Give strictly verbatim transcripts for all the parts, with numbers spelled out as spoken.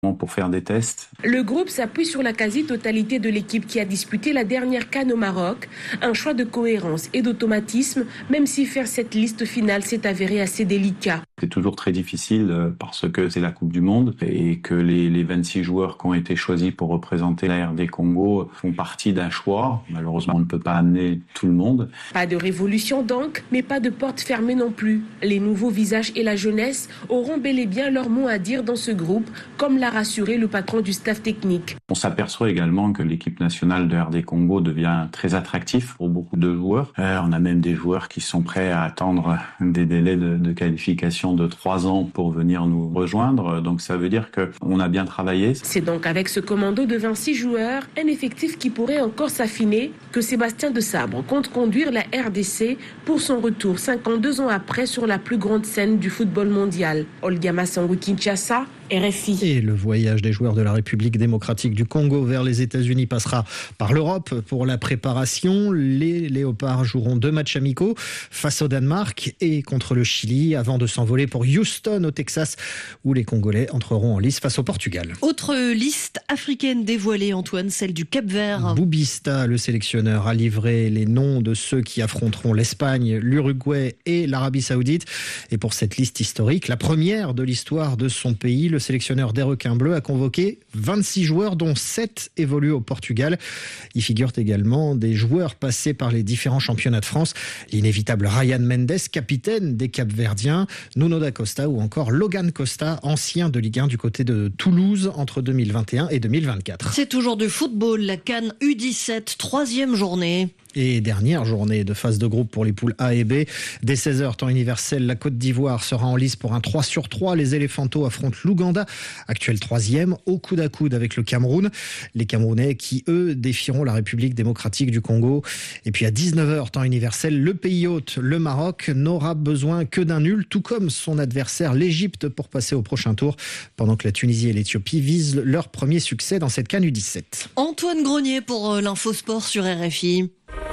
pour faire des tests. Le groupe s'appuie sur la quasi-totalité de l'équipe qui a disputé la dernière CAN au Maroc. Un choix de cohérence et d'automatisme, même si faire cette liste finale s'est avéré assez délicat. C'est toujours très difficile parce que c'est la Coupe du Monde et que les, les vingt-six joueurs qui ont été choisis pour représenter la R D Congo font partie d'un choix. Malheureusement, on ne peut pas amener tout le monde. Pas de révolution donc, mais pas de porte fermée non plus. Les nouveaux visages et la jeunesse auront bel et bien leur mot à dire dans ce groupe, comme l'a rassuré le patron du staff technique. On s'aperçoit également que l'équipe nationale de R D Congo devient très attractive pour beaucoup de joueurs. Euh, on a même des joueurs qui sont prêts à attendre des délais de, de qualification de trois ans pour venir nous rejoindre. Donc ça veut dire qu'on a bien travaillé. C'est donc avec ce commando de vingt-six joueurs, un effectif qui pourrait encore s'affiner, que Sébastien de Sabre compte conduire la R D C pour son retour cinquante-deux ans après sur la plus grande scène du football mondial. Olga Massangou, Kinshasa, R F I. Et le voyage des joueurs de la République démocratique du Congo vers les États-Unis passera par l'Europe pour la préparation. Les Léopards joueront deux matchs amicaux face au Danemark et contre le Chili avant de s'envoler pour Houston au Texas où les Congolais entreront en lice face au Portugal. Autre liste africaine dévoilée, Antoine, celle du Cap-Vert. Boubista, le sélectionneur, a livré les noms de ceux qui affronteront l'Espagne, l'Uruguay et l'Arabie Saoudite. Et pour cette liste historique, la première de l'histoire de son pays, le sélectionneur des Requins Bleus a convoqué vingt-six joueurs dont sept évoluent au Portugal. Y figurent également des joueurs passés par les différents championnats de France. L'inévitable Ryan Mendes, capitaine des Cap-Verdiens, Nuno da Costa ou encore Logan Costa, ancien de Ligue un du côté de Toulouse entre deux mille vingt et un et deux mille vingt-quatre. C'est toujours du football, la CAN U dix-sept, troisième journée. Et dernière journée de phase de groupe pour les poules A et B. Dès seize heures, temps universel, la Côte d'Ivoire sera en lice pour un trois sur trois. Les Éléphantos affrontent l'Ouganda, actuel troisième, au coude à coude avec le Cameroun. Les Camerounais qui, eux, défieront la République démocratique du Congo. Et puis à dix-neuf heures, temps universel, le pays hôte, le Maroc, n'aura besoin que d'un nul, tout comme son adversaire, l'Égypte, pour passer au prochain tour, pendant que la Tunisie et l'Éthiopie visent leur premier succès dans cette CAN U dix-sept. Antoine Grenier pour l'Infosport sur R F I.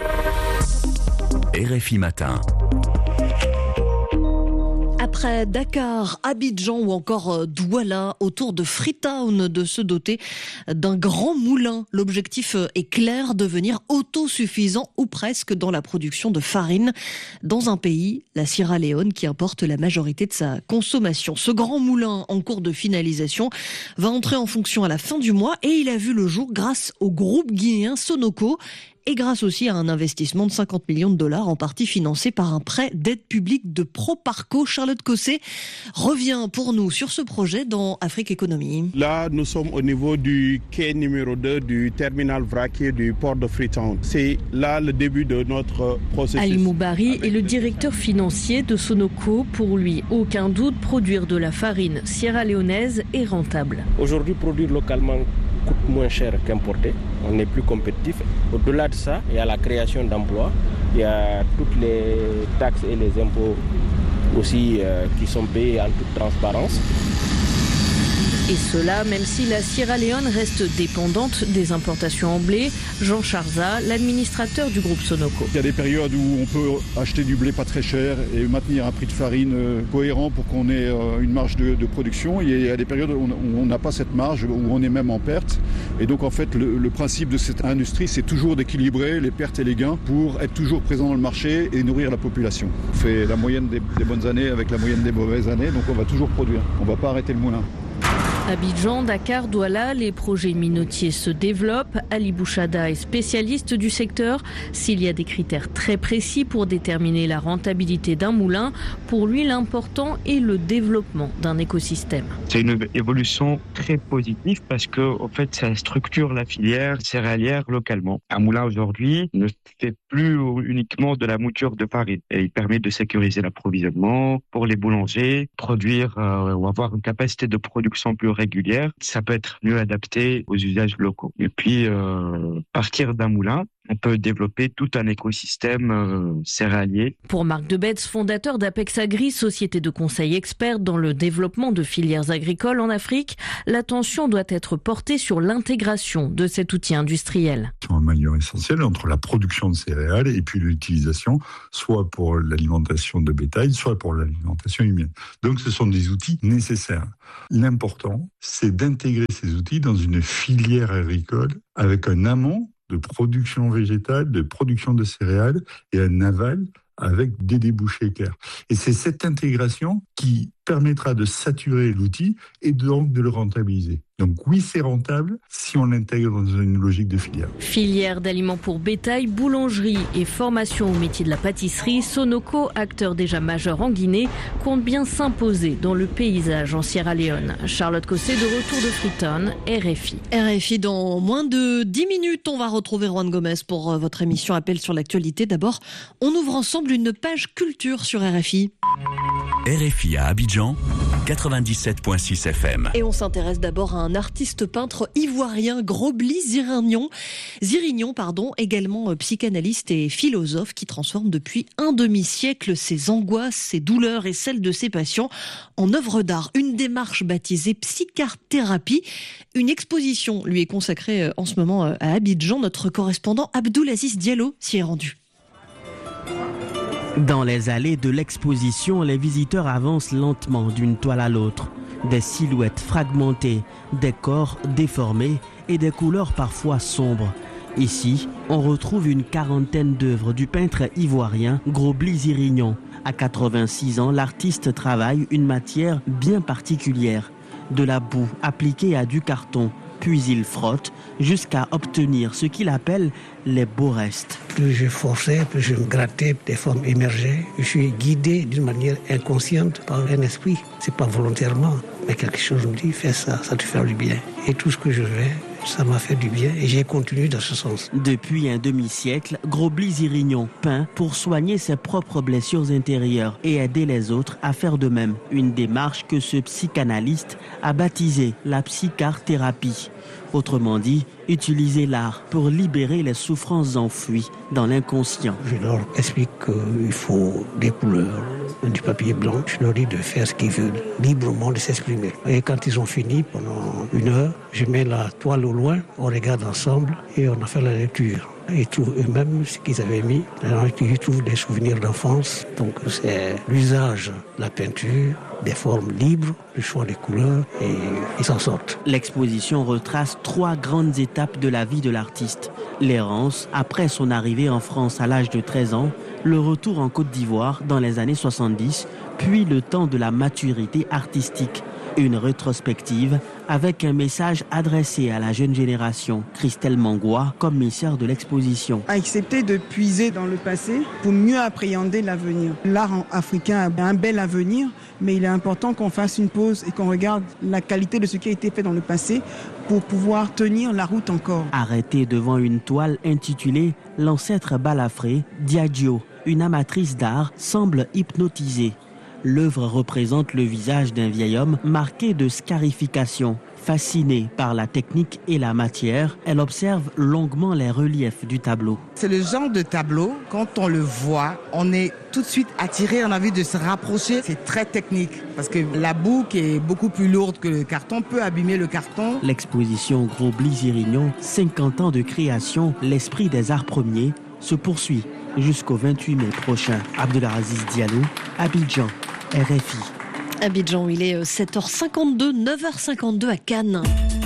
R F I Matin. Après Dakar, Abidjan ou encore Douala, autour de Freetown de se doter d'un grand moulin. L'objectif est clair, devenir autosuffisant ou presque dans la production de farine dans un pays, la Sierra Leone, qui importe la majorité de sa consommation. Ce grand moulin en cours de finalisation va entrer en fonction à la fin du mois et il a vu le jour grâce au groupe guinéen Sonoco et grâce aussi à un investissement de cinquante millions de dollars, en partie financé par un prêt d'aide publique de Proparco. Charlotte Cosset revient pour nous sur ce projet dans Afrique Économie. Là, nous sommes au niveau du quai numéro deux du terminal vraquier du port de Freetown. C'est là le début de notre processus. Ali Moubari est le directeur financier de Sonoco. Pour lui, aucun doute, produire de la farine sierra-léonaise est rentable. Aujourd'hui, produire localement coûte moins cher qu'importer. On est plus compétitif. Au-delà de ça, il y a la création d'emplois, il y a toutes les taxes et les impôts aussi euh, qui sont payés en toute transparence. Et cela, même si la Sierra Leone reste dépendante des importations en blé. Jean Charza, l'administrateur du groupe Sonoco. Il y a des périodes où on peut acheter du blé pas très cher et maintenir un prix de farine cohérent pour qu'on ait une marge de, de production. Il y a des périodes où on n'a pas cette marge, où on est même en perte. Et donc en fait, le, le principe de cette industrie, c'est toujours d'équilibrer les pertes et les gains pour être toujours présent dans le marché et nourrir la population. On fait la moyenne des, des bonnes années avec la moyenne des mauvaises années, donc on va toujours produire. On ne va pas arrêter le moulin. Abidjan, Dakar, Douala, les projets minotiers se développent. Ali Bouchada est spécialiste du secteur. S'il y a des critères très précis pour déterminer la rentabilité d'un moulin, pour lui, l'important est le développement d'un écosystème. C'est une évolution très positive parce que, en fait, ça structure la filière céréalière localement. Un moulin aujourd'hui ne fait plus uniquement de la mouture de farine et il permet de sécuriser l'approvisionnement pour les boulangers, produire euh, ou avoir une capacité de production plus régulière. Ça peut être mieux adapté aux usages locaux. Et puis, euh, partir d'un moulin on peut développer tout un écosystème euh, céréalier. Pour Marc Debetz, fondateur d'Apex Agri, société de conseil experte dans le développement de filières agricoles en Afrique, l'attention doit être portée sur l'intégration de cet outil industriel. C'est un maillon essentiel entre la production de céréales et puis l'utilisation, soit pour l'alimentation de bétail, soit pour l'alimentation humaine. Donc ce sont des outils nécessaires. L'important, c'est d'intégrer ces outils dans une filière agricole avec un amont de production végétale, de production de céréales et un aval avec des débouchés clairs. Et c'est cette intégration qui permettra de saturer l'outil et donc de le rentabiliser. Donc oui, c'est rentable si on l'intègre dans une logique de filière. Filière d'aliments pour bétail, boulangerie et formation au métier de la pâtisserie, Sonoko, acteur déjà majeur en Guinée, compte bien s'imposer dans le paysage en Sierra Leone. Charlotte Cosset de retour de Freetown, R F I. R F I dans moins de dix minutes, on va retrouver Juan Gomez pour votre émission Appel sur l'actualité. D'abord, on ouvre ensemble une page culture sur R F I. R F I à Abidjan, quatre-vingt-dix-sept virgule six F M. Et on s'intéresse d'abord à un artiste peintre ivoirien, Grobli Zirignon, Zirignon pardon, également psychanalyste et philosophe qui transforme depuis un demi-siècle ses angoisses, ses douleurs et celles de ses patients en œuvres d'art. Une démarche baptisée psychart-thérapie. Une exposition lui est consacrée en ce moment à Abidjan. Notre correspondant Abdoulaziz Diallo s'y est rendu. Dans les allées de l'exposition, les visiteurs avancent lentement d'une toile à l'autre. Des silhouettes fragmentées, des corps déformés et des couleurs parfois sombres. Ici, on retrouve une quarantaine d'œuvres du peintre ivoirien Grobli Zirignon. À quatre-vingt-six ans, l'artiste travaille une matière bien particulière. De la boue appliquée à du carton, puis il frotte jusqu'à obtenir ce qu'il appelle les beaux restes. Plus je forçais, plus je me grattais, des formes émergeaient. Je suis guidé d'une manière inconsciente par un esprit. C'est pas volontairement, mais quelque chose me dit, fais ça, ça te fait du bien. Et tout ce que je fais, ça m'a fait du bien et j'ai continué dans ce sens. Depuis un demi-siècle, Grobli Zirignon peint pour soigner ses propres blessures intérieures et aider les autres à faire de même. Une démarche que ce psychanalyste a baptisée la psychart-thérapie. Autrement dit, utiliser l'art pour libérer les souffrances enfouies dans l'inconscient. Je leur explique qu'il faut des couleurs, du papier blanc. Je leur dis de faire ce qu'ils veulent, librement de s'exprimer. Et quand ils ont fini, pendant une heure, je mets la toile au loin, on regarde ensemble et on a fait la lecture. Ils trouvent eux-mêmes ce qu'ils avaient mis. Ils trouvent des souvenirs d'enfance. Donc c'est l'usage de la peinture, des formes libres, le choix des couleurs, et ils s'en sortent. L'exposition retrace trois grandes étapes de la vie de l'artiste. L'errance après son arrivée en France à l'âge de treize ans, le retour en Côte d'Ivoire dans les années soixante-dix, puis le temps de la maturité artistique. Une rétrospective avec un message adressé à la jeune génération. Christelle Mangoua, commissaire de l'exposition. Accepter de puiser dans le passé pour mieux appréhender l'avenir. L'art africain a un bel avenir, mais il est important qu'on fasse une pause et qu'on regarde la qualité de ce qui a été fait dans le passé pour pouvoir tenir la route encore. Arrêtée devant une toile intitulée « L'ancêtre balafré », Diagio, une amatrice d'art, semble hypnotisée. L'œuvre représente le visage d'un vieil homme marqué de scarification. Fascinée par la technique et la matière, elle observe longuement les reliefs du tableau. C'est le genre de tableau, quand on le voit, on est tout de suite attiré, on a envie de se rapprocher. C'est très technique parce que la boue qui est beaucoup plus lourde que le carton peut abîmer le carton. L'exposition Grobli Zirignon, cinquante ans de création, l'esprit des arts premiers, se poursuit jusqu'au vingt-huit mai prochain. Abdoulaziz Diallo, Abidjan, R F I. Abidjan, il est sept heures cinquante-deux, neuf heures cinquante-deux à Cannes.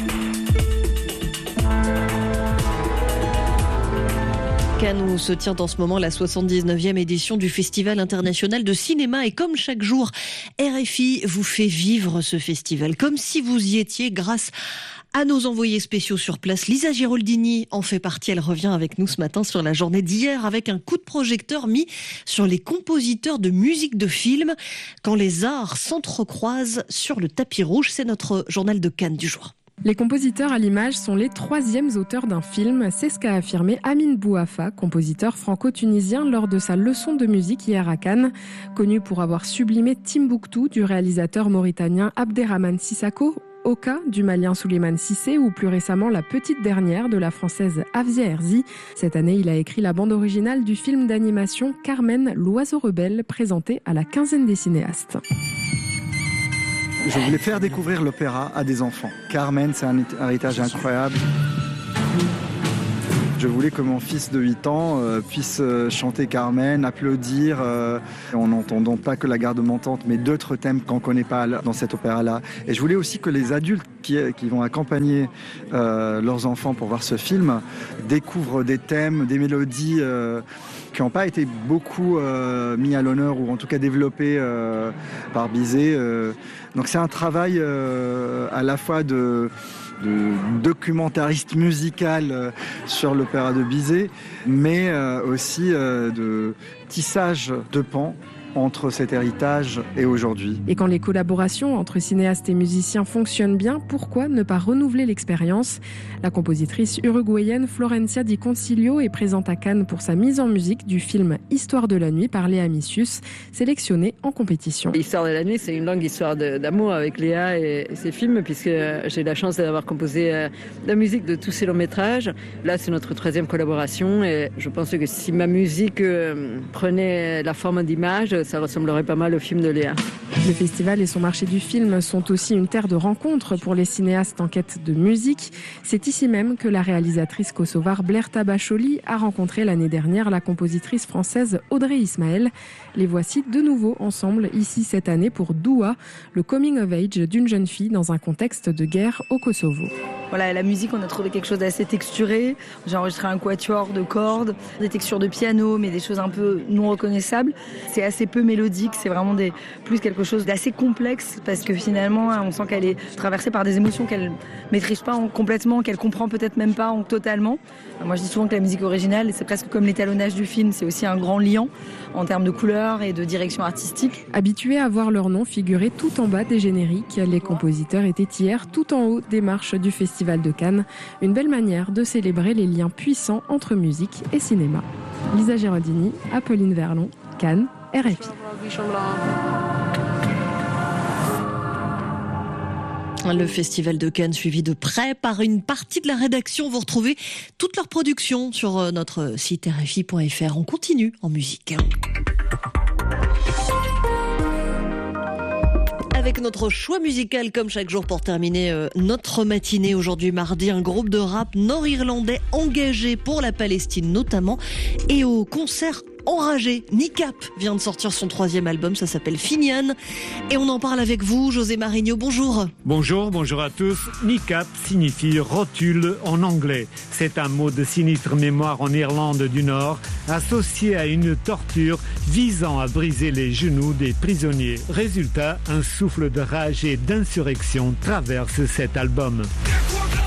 Cannes où se tient en ce moment la soixante-dix-neuvième édition du Festival international de cinéma. Et comme chaque jour, R F I vous fait vivre ce festival comme si vous y étiez grâce à nos envoyés spéciaux sur place. Lisa Giroldini en fait partie. Elle revient avec nous ce matin sur la journée d'hier avec un coup de projecteur mis sur les compositeurs de musique de film quand les arts s'entrecroisent sur le tapis rouge. C'est notre journal de Cannes du jour. Les compositeurs à l'image sont les troisièmes auteurs d'un film. C'est ce qu'a affirmé Amin Bouafa, compositeur franco-tunisien, lors de sa leçon de musique hier à Cannes. Connu pour avoir sublimé Timbuktu du réalisateur mauritanien Abderrahmane Sissako Oka du malien Souleymane Cissé ou plus récemment La Petite Dernière de la française Afzia Herzi. Cette année, il a écrit la bande originale du film d'animation Carmen, l'oiseau rebelle, présenté à la quinzaine des cinéastes. Je voulais faire découvrir l'opéra à des enfants. Carmen, c'est un héritage incroyable. Je voulais que mon fils de huit ans euh, puisse euh, chanter Carmen, applaudir, euh, en n'entendant pas que la garde montante, mais d'autres thèmes qu'on ne connaît pas dans cet opéra-là. Et je voulais aussi que les adultes qui, qui vont accompagner euh, leurs enfants pour voir ce film découvrent des thèmes, des mélodies euh, qui n'ont pas été beaucoup euh, mis à l'honneur ou en tout cas développés euh, par Bizet. Euh. Donc c'est un travail euh, à la fois de... de documentariste musical sur l'opéra de Bizet, mais aussi de tissage de pans entre cet héritage et aujourd'hui. Et quand les collaborations entre cinéastes et musiciens fonctionnent bien, pourquoi ne pas renouveler l'expérience ? La compositrice uruguayenne Florencia Di Concilio est présente à Cannes pour sa mise en musique du film Histoire de la nuit par Léa Missius, sélectionné en compétition. Histoire de la nuit, c'est une longue histoire de, d'amour avec Léa et, et ses films, puisque j'ai la chance d'avoir composé euh, la musique de tous ces longs métrages. Là, c'est notre troisième collaboration et je pense que si ma musique euh, prenait la forme d'image, ça ressemblerait pas mal au film de Léa. Le festival et son marché du film sont aussi une terre de rencontres pour les cinéastes en quête de musique. C'est ici même que la réalisatrice kosovare Blerta Bacholi a rencontré l'année dernière la compositrice française Audrey Ismaël. Les voici de nouveau ensemble ici cette année pour Doua, le coming of age d'une jeune fille dans un contexte de guerre au Kosovo. Voilà, la musique, on a trouvé quelque chose d'assez texturé. J'ai enregistré un quatuor de cordes, des textures de piano, mais des choses un peu non reconnaissables. C'est assez peu mélodique, c'est vraiment des, plus quelque chose d'assez complexe parce que finalement, on sent qu'elle est traversée par des émotions qu'elle maîtrise pas complètement, qu'elle comprend peut-être même pas totalement. Moi, je dis souvent que la musique originale, c'est presque comme l'étalonnage du film, c'est aussi un grand liant en termes de couleurs et de direction artistique. Habitués à voir leur nom figurer tout en bas des génériques, les compositeurs étaient hier tout en haut des marches du Festival de Cannes. Une belle manière de célébrer les liens puissants entre musique et cinéma. Lisa Giraldini, Apolline Verlon, Cannes, R F I. Le Festival de Cannes suivi de près par une partie de la rédaction. Vous retrouvez toute leur production sur notre site R F I point F R. On continue en musique. Avec notre choix musical comme chaque jour pour terminer euh, notre matinée aujourd'hui mardi, un groupe de rap nord-irlandais engagé pour la Palestine notamment et au concert enragé. Nicap vient de sortir son troisième album, ça s'appelle Finian et on en parle avec vous, José Marigno, bonjour. Bonjour, bonjour à tous. Nicap signifie rotule en anglais. C'est un mot de sinistre mémoire en Irlande du Nord, associé à une torture visant à briser les genoux des prisonniers. Résultat, un souffle de rage et d'insurrection traverse cet album.